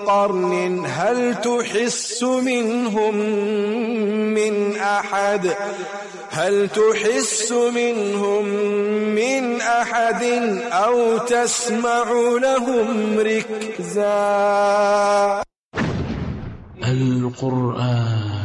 قرن هل تحس منهم من أحد أو تسمع لهم ركزا. القرآن